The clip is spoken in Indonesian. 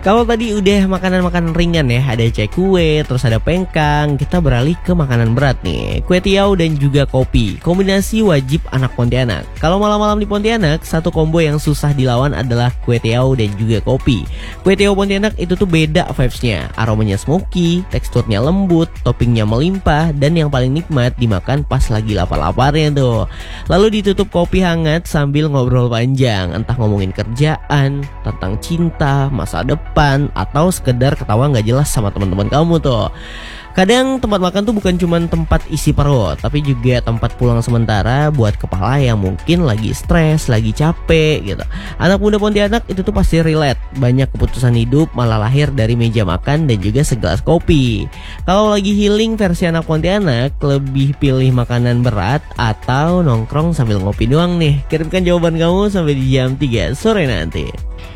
Kalau tadi udah makanan-makanan ringan ya, ada kue, terus ada pengkang, kita beralih ke makanan berat nih. Kue tiaw dan juga kopi, kombinasi wajib anak Pontianak. Kalau malam-malam di Pontianak, satu combo yang susah dilawan adalah kue tiaw dan juga kopi. Kue tiaw Pontianak itu tuh beda vibes-nya, aromanya smoky, teksturnya lembut, toppingnya melimpah, dan yang paling nikmat dimakan pas lagi lapar-laparnya tuh. Lalu ditutup kopi hangat sambil ngobrol panjang, entah ngomongin kerjaan, tentang cinta, masa depan, atau sekedar ketawa nggak jelas sama teman-teman kamu tuh. Kadang tempat makan tuh bukan cuma tempat isi perut, tapi juga tempat pulang sementara buat kepala yang mungkin lagi stres, lagi capek gitu. Anak muda Pontianak itu tuh pasti relate. Banyak keputusan hidup malah lahir dari meja makan dan juga segelas kopi. Kalau lagi healing versi anak Pontianak, lebih pilih makanan berat atau nongkrong sambil ngopi doang nih? Kirimkan jawaban kamu sampai di jam 3 sore nanti.